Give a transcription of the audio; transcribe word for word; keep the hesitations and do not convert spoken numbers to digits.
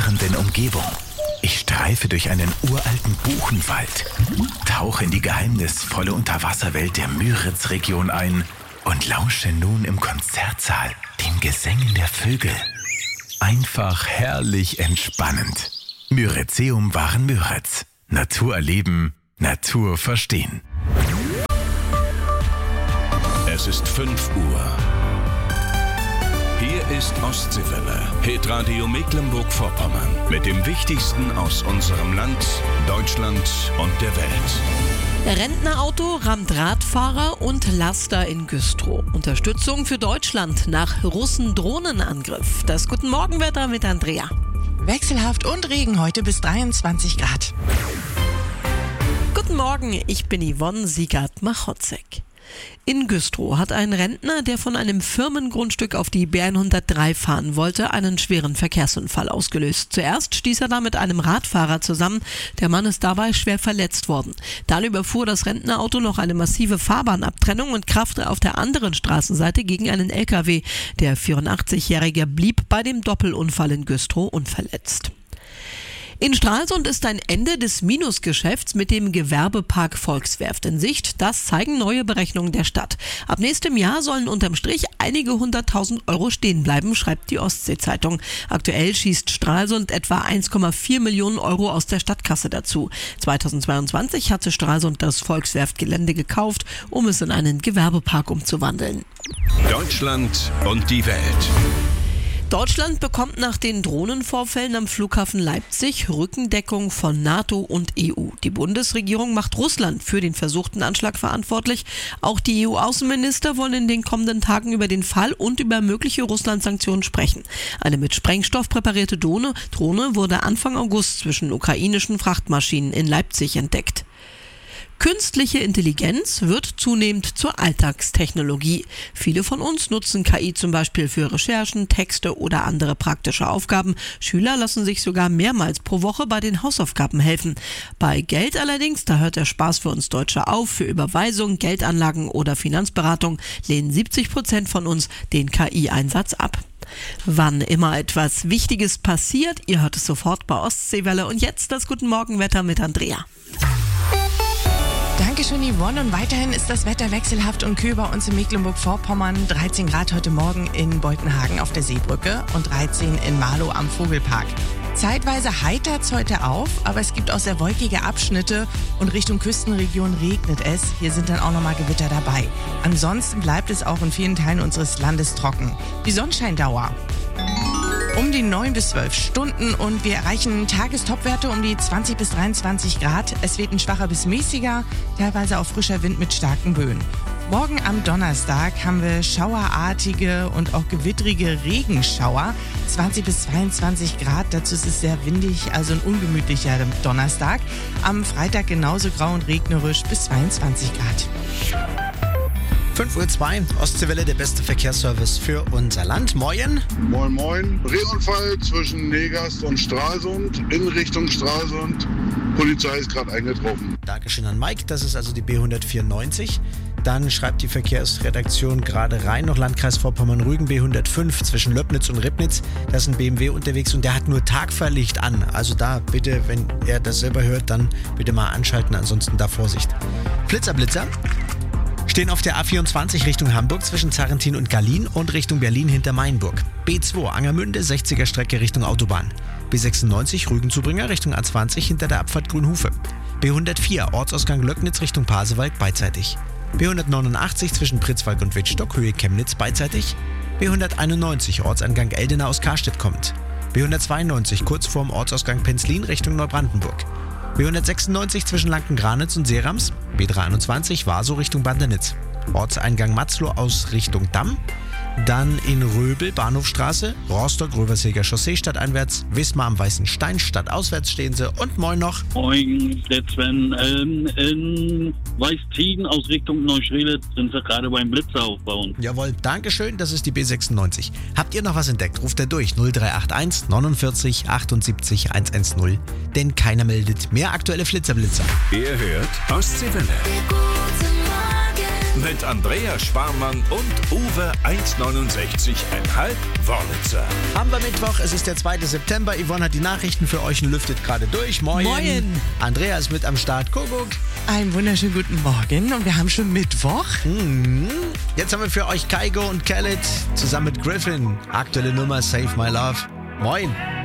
fahrenden Umgebung. Ich streife durch einen uralten Buchenwald, tauche in die geheimnisvolle Unterwasserwelt der Müritz-Region ein und lausche nun im Konzertsaal den Gesängen der Vögel. Einfach herrlich entspannend. Myrizeum Waren Müritz. Natur erleben, Natur verstehen. Es ist fünf Uhr. Hier ist Ostseewelle, Hitradio Mecklenburg-Vorpommern. Mit dem Wichtigsten aus unserem Land, Deutschland und der Welt. Rentnerauto rammt Radfahrer und Laster in Güstrow. Unterstützung für Deutschland nach Russen-Drohnenangriff. Das Guten Morgenwetter mit Andrea. Wechselhaft und Regen heute bis dreiundzwanzig Grad. Guten Morgen, ich bin Yvonne Siegert-Machotzek. In Güstrow hat ein Rentner, der von einem Firmengrundstück auf die B hundertdrei fahren wollte, einen schweren Verkehrsunfall ausgelöst. Zuerst stieß er da mit einem Radfahrer zusammen. Der Mann ist dabei schwer verletzt worden. Dann überfuhr das Rentnerauto noch eine massive Fahrbahnabtrennung und krachte auf der anderen Straßenseite gegen einen L K W. Der vierundachtzigjährige blieb bei dem Doppelunfall in Güstrow unverletzt. In Stralsund ist ein Ende des Minusgeschäfts mit dem Gewerbepark Volkswerft in Sicht. Das zeigen neue Berechnungen der Stadt. Ab nächstem Jahr sollen unterm Strich einige hunderttausend Euro stehen bleiben, schreibt die Ostsee-Zeitung. Aktuell schießt Stralsund etwa eins Komma vier Millionen Euro aus der Stadtkasse dazu. zweitausendzweiundzwanzig hatte Stralsund das Volkswerft-Gelände gekauft, um es in einen Gewerbepark umzuwandeln. Deutschland und die Welt. Deutschland bekommt nach den Drohnenvorfällen am Flughafen Leipzig Rückendeckung von NATO und E U. Die Bundesregierung macht Russland für den versuchten Anschlag verantwortlich. Auch die E U-Außenminister wollen in den kommenden Tagen über den Fall und über mögliche Russland-Sanktionen sprechen. Eine mit Sprengstoff präparierte Drohne, Drohne wurde Anfang August zwischen ukrainischen Frachtmaschinen in Leipzig entdeckt. Künstliche Intelligenz wird zunehmend zur Alltagstechnologie. Viele von uns nutzen K I zum Beispiel für Recherchen, Texte oder andere praktische Aufgaben. Schüler lassen sich sogar mehrmals pro Woche bei den Hausaufgaben helfen. Bei Geld allerdings, da hört der Spaß für uns Deutsche auf. Für Überweisung, Geldanlagen oder Finanzberatung lehnen siebzig Prozent von uns den K I-Einsatz ab. Wann immer etwas Wichtiges passiert, ihr hört es sofort bei Ostseewelle. Und jetzt das Guten Morgenwetter mit Andrea. Dankeschön, Yvonne. Und weiterhin ist das Wetter wechselhaft und kühl bei uns in Mecklenburg-Vorpommern. dreizehn Grad heute Morgen in Boltenhagen auf der Seebrücke und dreizehn in Marlow am Vogelpark. Zeitweise heitert es heute auf, aber es gibt auch sehr wolkige Abschnitte und Richtung Küstenregion regnet es. Hier sind dann auch nochmal Gewitter dabei. Ansonsten bleibt es auch in vielen Teilen unseres Landes trocken. Die Sonnenscheindauer um die neun bis zwölf Stunden und wir erreichen Tagestopwerte um die zwanzig bis dreiundzwanzig Grad. Es weht ein schwacher bis mäßiger, teilweise auch frischer Wind mit starken Böen. Morgen am Donnerstag haben wir schauerartige und auch gewittrige Regenschauer. zwanzig bis zweiundzwanzig Grad, dazu ist es sehr windig, also ein ungemütlicher Donnerstag. Am Freitag genauso grau und regnerisch bis zweiundzwanzig Grad. fünf Uhr zwei, Ostseewelle, der beste Verkehrsservice für unser Land. Moin. Moin, moin. Rehunfall zwischen Negast und Stralsund in Richtung Stralsund. Polizei ist gerade eingetroffen. Dankeschön an Mike, das ist also die B hundertvierundneunzig. Dann schreibt die Verkehrsredaktion gerade rein, noch Landkreis Vorpommern-Rügen, B hundertfünf zwischen Löbnitz und Ribnitz. Da ist ein B M W unterwegs und der hat nur Tagfahrlicht an. Also da bitte, wenn er das selber hört, dann bitte mal anschalten, ansonsten da Vorsicht. Blitzer, Blitzer. Stehen auf der A vierundzwanzig Richtung Hamburg zwischen Zarrentin und Gallien und Richtung Berlin hinter Mainburg. B zwei Angermünde, sechziger Strecke Richtung Autobahn. B sechsundneunzig Rügenzubringer Richtung A zwanzig hinter der Abfahrt Grünhufe. B hundertvier Ortsausgang Löcknitz Richtung Pasewalk beidseitig. B hundertneunundachtzig zwischen Pritzwalk und Wittstock Höhe Chemnitz beidseitig. B hunderteinundneunzig Ortsangang Eldena aus Karstedt kommt. B hundertzweiundneunzig kurz vorm Ortsausgang Penzlin Richtung Neubrandenburg. B hundertsechsundneunzig zwischen Lanken-Granitz und Seerams, B dreiundzwanzig Warsow Richtung Bandernitz, Ortseingang Matzloh aus Richtung Damm, dann in Röbel Bahnhofstraße, Rostock Röverseger Chaussee stadteinwärts, Wismar am Weißen Stein stadtauswärts stehen sie und moin noch. Moin, der Sven. Ähm, in Weißtieden aus Richtung Neustrelitz sind wir gerade beim Blitzer aufbauen. Jawohl, Dankeschön, das ist die B sechsundneunzig. Habt ihr noch was entdeckt? Ruft er durch null drei acht eins neunundvierzig achtundsiebzig hundertzehn. Denn keiner meldet. Mehr aktuelle Flitzerblitzer. Ihr hört Ostseewelle. Mit Andrea Sparmann und Uwe eins neunundsechzig Komma fünf Wörlitzer. Haben wir Mittwoch, es ist der zweite September. Yvonne hat die Nachrichten für euch und lüftet gerade durch. Moin. Moin. Andrea ist mit am Start. Kuckuck. Einen wunderschönen guten Morgen und wir haben schon Mittwoch. Mhm. Jetzt haben wir für euch Kygo und Khaled zusammen mit Griffin. Aktuelle Nummer Save My Love. Moin.